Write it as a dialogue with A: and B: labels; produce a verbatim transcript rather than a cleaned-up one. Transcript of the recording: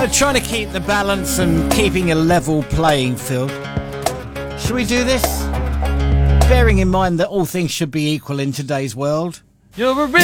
A: trying to keep the balance and keeping a level playing field. Should we do this? Bearing in mind that all things should be equal in today's world.
B: You're a